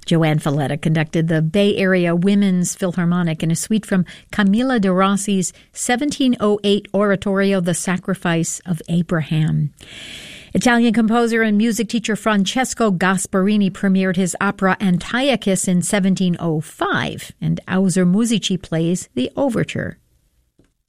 Joanne Falletta conducted the Bay Area Women's Philharmonic in a suite from Camilla de Rossi's 1708 oratorio, The Sacrifice of Abraham. Italian composer and music teacher Francesco Gasparini premiered his opera Antiochus in 1705, and Auser Musici plays the overture.